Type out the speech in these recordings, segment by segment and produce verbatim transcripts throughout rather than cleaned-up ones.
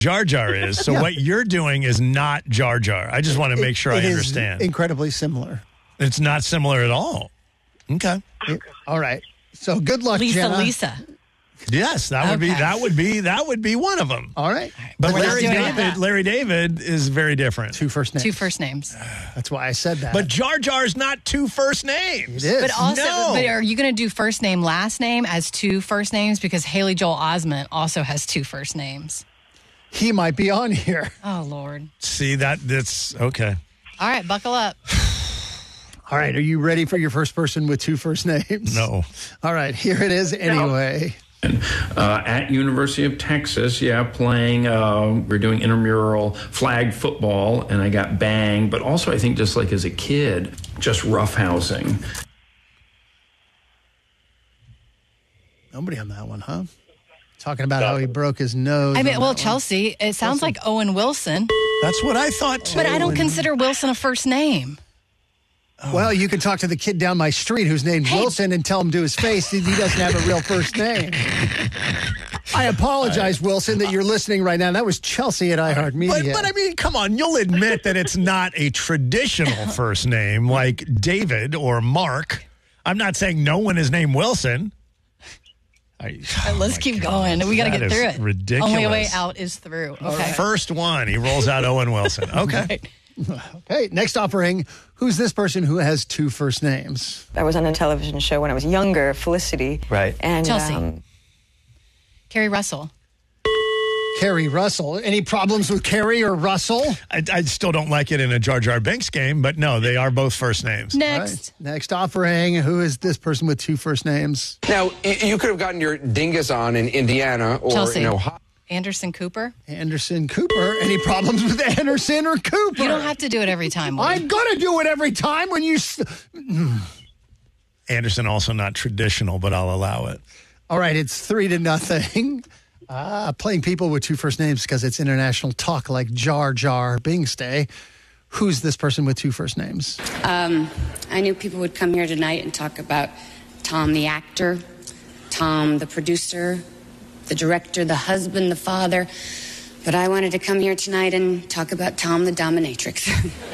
Jar Jar is. So Yeah. what you're doing is not Jar Jar. I just want to make sure It I is understand. incredibly similar. It's not similar at all. Okay. It- all right. So good luck, Lisa, Jenna. Lisa. Yes, that would be Okay. that would be that would be one of them. All right. But We're not Larry doing David, that. Larry David is very different. Two first names. Two first names. That's why I said that. But Jar Jar's not two first names. it is. But also, No. but are you going to do first name, last name as two first names? Because Haley Joel Osment also has two first names. he might be on here. Oh, Lord. See that that's okay. All right, buckle up. All right. Are you ready for your first person with two first names? No. All right. Here it is anyway. Uh, at University of Texas, yeah, playing, uh, we're doing intramural flag football, and I got banged, but also I think just like as a kid, just roughhousing. Nobody on that one, huh? Talking about how he broke his nose. I mean, on well, that one. Chelsea, it sounds like Owen Wilson, That's what I thought too. but I don't consider Wilson a first name. Well, you can talk to the kid down my street who's named Wilson and tell him to his face that he doesn't have a real first name. I apologize, Wilson, that you're listening right now. That was Chelsea at iHeartMedia. But, but I mean, come on, you'll admit that it's not a traditional first name like David or Mark. I'm not saying no one is named Wilson. I, All right, let's oh keep my going. God, We got to that get is through it. Ridiculous. Only way out is through. Okay. First one, he rolls out Owen Wilson. Okay. Right. Okay, next offering. Who's this person who has two first names? I was on a television show when I was younger, Felicity. Right. And Chelsea. um, Carrie Russell. Carrie Russell. Any problems with Carrie or Russell? I, I still don't like it in a Jar Jar Binks game, but no, they are both first names. Next. Right. Next offering. Who is this person with two first names? Now, y- you could have gotten your dingus on in Indiana or Chelsea. in Ohio. Anderson Cooper. Anderson Cooper. Any problems with Anderson or Cooper? You don't have to do it every time. Woody. I'm going to do it every time when you... S- Anderson also not traditional, but I'll allow it. All right, it's three to nothing. Uh, playing people with two first names because it's international talk like Jar Jar Binks Day. Who's this person with two first names? Um, I knew people would come here tonight and talk about Tom the actor, Tom the producer, the director, the husband, the father. But I wanted to come here tonight and talk about Tom the dominatrix.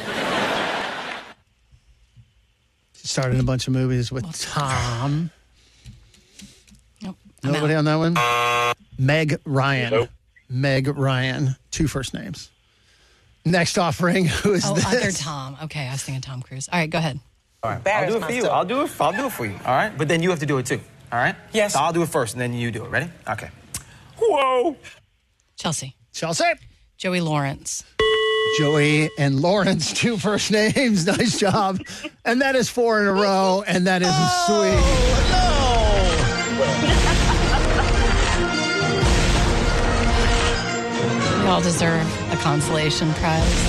She starred in a bunch of movies with Tom. Nope, I'm Nobody out. on that one? Meg Ryan. Nope. Meg Ryan. Two first names. Next offering. Who is Oh, this? other Tom. Okay, I was thinking Tom Cruise. All right, go ahead. All right. I'll do it for you. I'll do it. I'll do it for you. All right. But then you have to do it too. All right. Yes. So I'll do it first, and then you do it. Ready? Okay. Whoa. Chelsea. Chelsea. Joey Lawrence. Joey and Lawrence, two first names. Nice job. And that is four in a row, and that is You all deserve a consolation prize.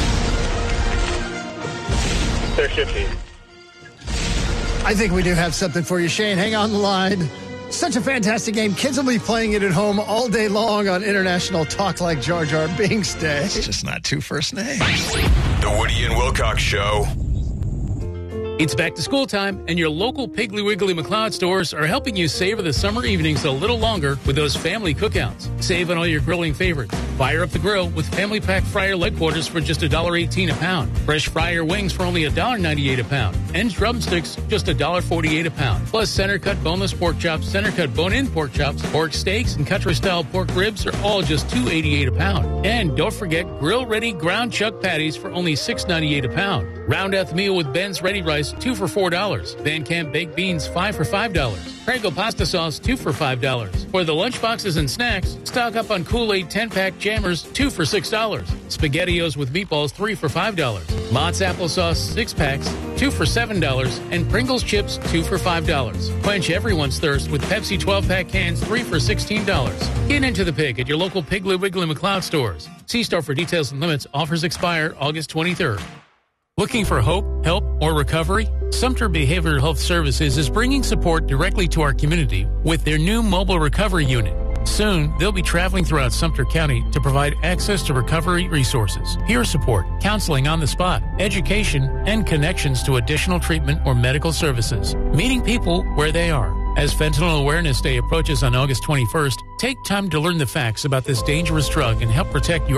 They're shifty. sweet. I think we do have something for you, Shane. Hang on the line. Such a fantastic game. Kids will be playing it at home all day long on International Talk Like Jar Jar Binks Day. It's just not two first names. The Woody and Wilcox Show. It's back to school time, and your local Piggly Wiggly McLeod stores are helping you savor the summer evenings a little longer with those family cookouts. Save on all your grilling favorites. Fire up the grill with family pack fryer leg quarters for just one dollar eighteen a pound. Fresh fryer wings for only one dollar ninety-eight a pound. And drumsticks just one dollar forty-eight a pound. Plus center cut boneless pork chops, center cut bone-in pork chops, pork steaks, and country-style pork ribs are all just two dollars and eighty-eight cents a pound. And don't forget grill-ready ground chuck patties for only six dollars and ninety-eight cents a pound. Round out the meal with Ben's Ready Rice, two for four dollars. Van Camp baked beans, five for five dollars. Prego pasta sauce, two for five dollars. For the lunchboxes and snacks, stock up on Kool-Aid ten-pack jammers, two for six dollars. SpaghettiOs with meatballs, three for five dollars. Mott's applesauce, six packs, two for seven dollars. And Pringles chips, two for five dollars. Quench everyone's thirst with Pepsi twelve-pack cans, three for sixteen dollars. Get into the pig at your local Piggly Wiggly McLeod stores. See store for details and limits. Offers expire August twenty-third. Looking for hope, help, or recovery? Sumter Behavioral Health Services is bringing support directly to our community with their new mobile recovery unit. Soon, they'll be traveling throughout Sumter County to provide access to recovery resources, peer support, counseling on the spot, education, and connections to additional treatment or medical services. Meeting people where they are. As Fentanyl Awareness Day approaches on August twenty-first, take time to learn the facts about this dangerous drug and help protect your